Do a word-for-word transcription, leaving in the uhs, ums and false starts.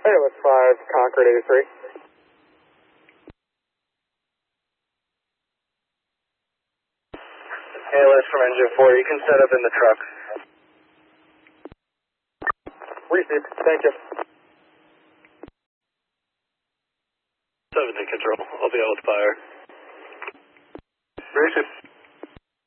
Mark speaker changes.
Speaker 1: ALS five, Concord eighty-three.
Speaker 2: A L S from engine four, you can set up in the truck.
Speaker 1: Received, thank you.
Speaker 2: seven to control, I'll be out with fire.
Speaker 3: Received.